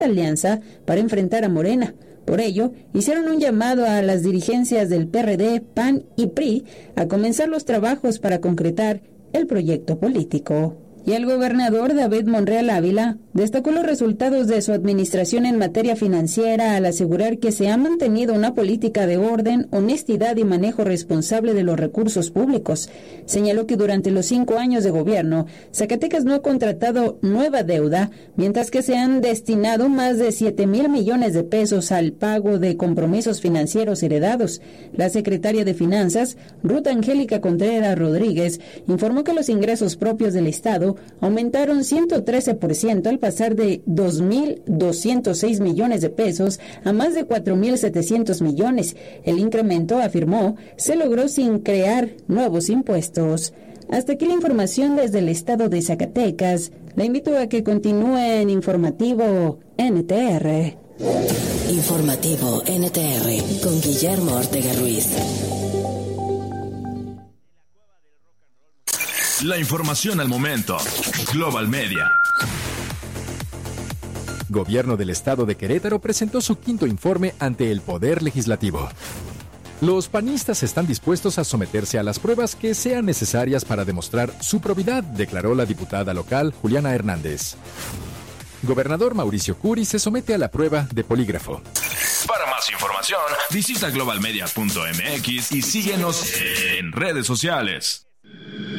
alianza para enfrentar a Morena. Por ello, hicieron un llamado a las dirigencias del PRD, PAN y PRI a comenzar los trabajos para concretar el proyecto político. Y el gobernador David Monreal Ávila destacó los resultados de su administración en materia financiera al asegurar que se ha mantenido una política de orden, honestidad y manejo responsable de los recursos públicos. Señaló que durante los 5 años de gobierno, Zacatecas no ha contratado nueva deuda, mientras que se han destinado más de 7,000 millones de pesos al pago de compromisos financieros heredados. La secretaria de Finanzas, Ruth Angélica Contreras Rodríguez, informó que los ingresos propios del Estado aumentaron 113% al pasar de 2,206 millones de pesos a más de 4,700 millones. El incremento, afirmó, se logró sin crear nuevos impuestos. Hasta aquí la información desde el estado de Zacatecas. La invito a que continúe en Informativo NTR. Informativo NTR con Guillermo Ortega Ruiz. La información al momento. Global Media. Gobierno del Estado de Querétaro presentó su 5º informe ante el Poder Legislativo. Los panistas están dispuestos a someterse a las pruebas que sean necesarias para demostrar su probidad, declaró la diputada local Juliana Hernández. Gobernador Mauricio Curi se somete a la prueba de polígrafo. Para más información, visita globalmedia.mx y síguenos en redes sociales.